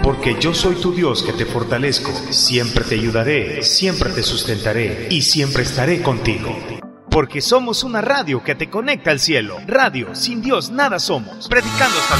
Porque yo soy tu Dios que te fortalezco, siempre te ayudaré, siempre te sustentaré y siempre estaré contigo. Porque somos una radio que te conecta al cielo. Radio, sin Dios nada somos. Predicando hasta